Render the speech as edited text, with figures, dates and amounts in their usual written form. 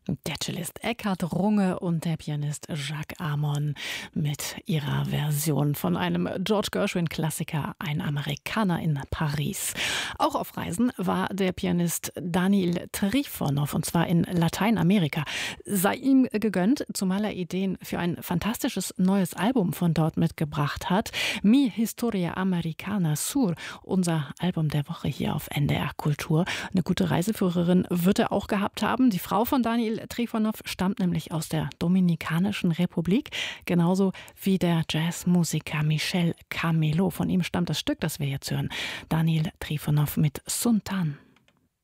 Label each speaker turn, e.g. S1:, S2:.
S1: Der Cellist Eckhard Runge und der Pianist Jacques Amon mit ihrer Version von einem George Gershwin-Klassiker, Ein Amerikaner in Paris. Auch auf Reisen war der Pianist Daniil Trifonov, und zwar in Lateinamerika. Sei ihm gegönnt, zumal er Ideen für ein fantastisches neues Album von dort mitgebracht hat. Mi Historia Americana Sur, unser Album der Woche hier auf NDR Kultur. Eine gute Reiseführerin wird er auch gehabt haben. Die Frau von Daniil Trifonov stammt nämlich aus der Dominikanischen Republik, genauso wie der Jazzmusiker Michel Camelo. Von ihm stammt das Stück, das wir jetzt hören. Daniil Trifonov mit Suntan.